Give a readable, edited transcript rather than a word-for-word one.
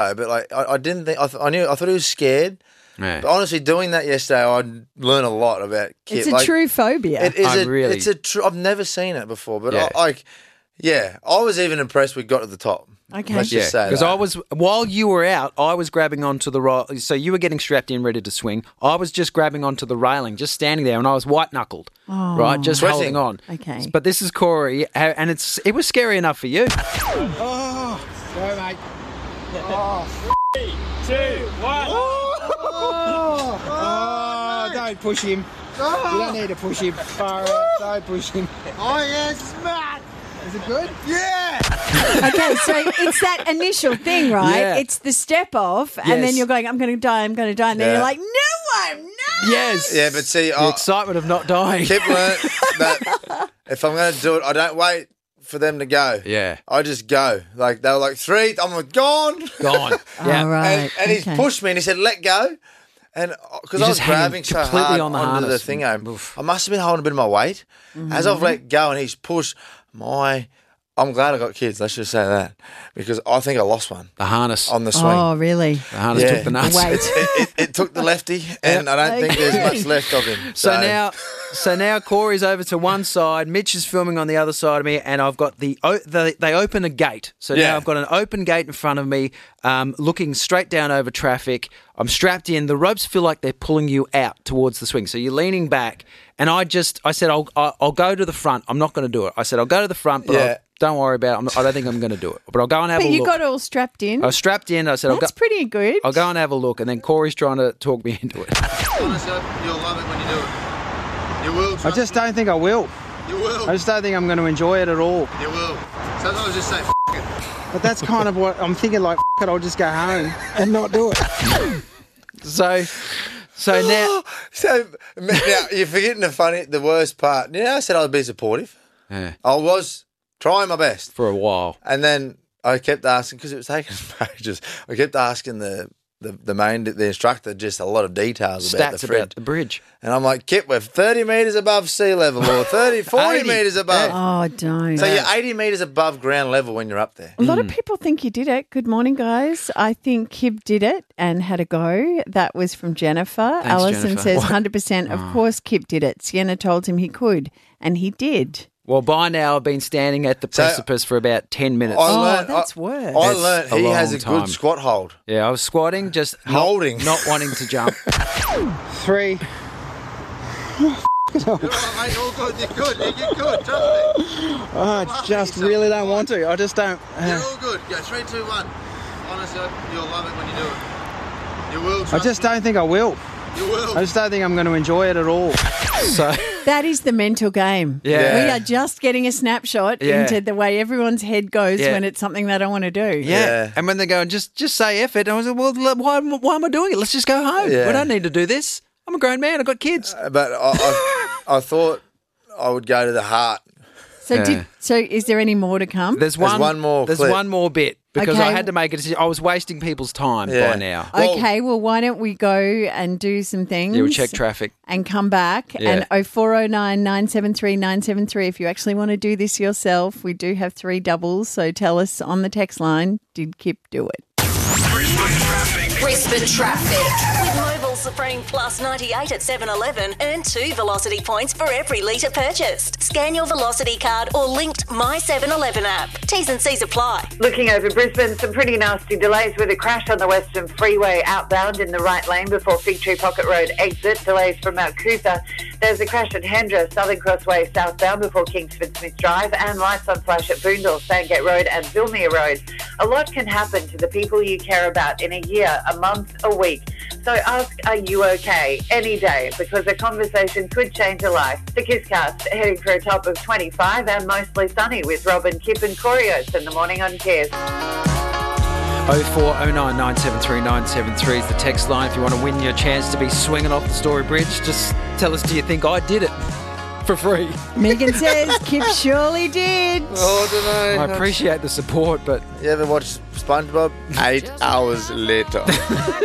but like I didn't think I thought he was scared. Yeah. But honestly, doing that yesterday, I learned a lot about Kip. It's a true phobia. It is I've never seen it before, but I was even impressed we got to the top. Okay. Let's just say because while you were out, I was grabbing onto the so you were getting strapped in, ready to swing. I was just grabbing onto the railing, just standing there, and I was white knuckled, right, just holding on. Okay. But this is Corey, and it was scary enough for you. Oh, go mate. Oh, 3, 2, 1. Oh, don't push him. You don't need to push him. Far out. Don't push him. Oh yeah, smart. Is it good? Yeah. Okay, so it's that initial thing, right? Yeah. It's the step off, and then you're going, I'm going to die, and then you're like, no, I'm not. Yes. Yeah, but see, the excitement of not dying. Kip learned that if I'm going to do it, I don't wait for them to go. Yeah. I just go. Like, they were like, 3, I'm like, gone. Gone. Yeah. All right. And he's pushed me and he said, let go. And because I was grabbing so hard on the onto harness. the thing, I must have been holding a bit of my weight. As I've let go and he's pushed I'm glad I got kids, let's just say that. Because I think I lost one. The harness. On the swing. Oh, really? The harness took the nuts. Wait. It took the lefty, and I don't think there's much left of him. So now Corey's over to one side, Mitch is filming on the other side of me, and I've got they open a gate. So now I've got an open gate in front of me, looking straight down over traffic. I'm strapped in. The ropes feel like they're pulling you out towards the swing. So you're leaning back, and I said, I'll go to the front. I'm not going to do it. I said, I'll go to the front, but don't worry about it. I don't think I'm going to do it. But I'll go and have a look. But you got all strapped in? I was strapped in. I said, That's pretty good. I'll go and have a look. And then Corey's trying to talk me into it. Honestly, you'll love it when you do it. You will. I just don't think I will. You will. I just don't think I'm going to enjoy it at all. You will. Sometimes just say, F it. But that's kind of what I'm thinking, like, F it, I'll just go home and not do it. So now... So now you're forgetting the worst part. You know, I said I'd be supportive. Yeah. I was trying my best. For a while. And then I kept asking, because it was taking pages, I kept asking the instructor just a lot of details about Stats about the bridge. And I'm like, Kip, we're 30 metres above sea level or 40 metres above. Oh, don't. So you're 80 metres above ground level when you're up there. A lot of people think you did it. Good morning, guys. I think Kip did it and had a go. That was from Jennifer. Thanks, Alison Jennifer. says 100%. Of course, Kip did it. Sienna told him he could, and he did. Well, by now I've been standing at the precipice for about 10 minutes. That's worse. I learned he has a time. good squat hold. Yeah, I was squatting, just Holding. not wanting to jump. 3. You're all right, mate. All good. You're good. You're good. Trust me. I just really don't want to. I just don't. You're all good. Go 3, 2, 1. Honestly, you'll love it when you do it. You will. I just don't think I will. You will. I just don't think I'm going to enjoy it at all. So That is the mental game. Yeah. We are just getting a snapshot into the way everyone's head goes when it's something they don't want to do. Yeah. And when they go, just say F it, and I was like, well, why am I doing it? Let's just go home. Yeah. We don't need to do this. I'm a grown man. I've got kids. But I thought I would go to the heart. So is there any more to come? There's one more There's clip. one more bit because Okay. I had to make a decision. I was wasting people's time by now. Okay, well, why don't we go and do some things? Yeah, we'll check traffic. And come back. Yeah. And 0409 973 973 if you actually want to do this yourself. We do have 3 doubles, so tell us on the text line, did Kip do it? Brisbane Traffic. With Mobil Supreme Plus 98 at 7-Eleven, earn 2 Velocity points for every litre purchased. Scan your Velocity card or linked My 7-Eleven app. T's and C's apply. Looking over Brisbane, some pretty nasty delays with a crash on the Western Freeway outbound in the right lane before Fig Tree Pocket Road exit. Delays from Mount Cootha. There's a crash at Hendra, Southern Crossway southbound before Kingsford Smith Drive, and lights on flash at Boondall, Sandgate Road and Vilmere Road. A lot can happen to the people you care about in a year, a month, a week. So ask, are you okay? Any day, because a conversation could change a life. The Kisscast heading for a top of 25 and mostly sunny with Robin, Kip and Corios in the morning on Kiss. 0409 973 973 is the text line. If you want to win your chance to be swinging off the Story Bridge, just tell us, do you think I did it for free? Megan says Kip surely did. Oh, I don't know. I appreciate the support, but... You ever watch SpongeBob? 8 hours later.